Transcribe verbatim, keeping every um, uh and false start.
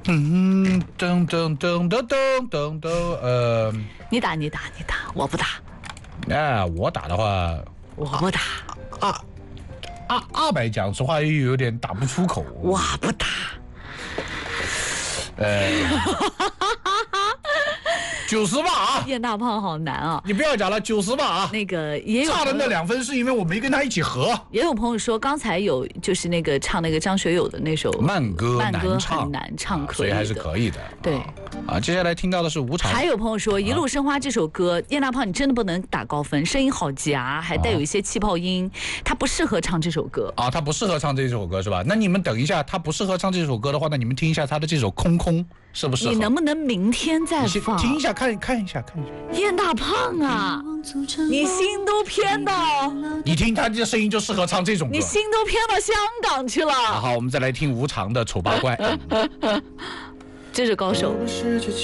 嗯，噔噔噔噔噔噔噔，呃， 你打你打你打，我不打。 那我打的话， 我不打。 啊阿阿白讲实话又有点打不出口。 我不打。 呃，九十吧啊！ 燕大胖好难啊！ 你不要讲了，九十吧啊！ 那个也有差的那两分是因为我没跟他一起合。 也有朋友说，刚才有就是那个唱那个张学友的那首慢歌， 慢歌难唱很难唱， 啊可以的， 所以还是可以的。 对啊，接下来听到的是吴常。 还有朋友说，《一路生花》这首歌，燕大胖你真的不能打高分，声音好夹，还带有一些气泡音，他不适合唱这首歌。 啊，他不适合唱这首歌是吧？那你们等一下，他不适合唱这首歌的话，那你们听一下他的这首《空空》适不适合？ 你能不能明天再放？ 听一下，看看一下，看一下。 燕大胖啊，你心都偏到， 你听他这声音就适合唱这种歌。 你心都偏到香港去了。 好，好，我们再来听吴常的《丑八怪》。 这是高手。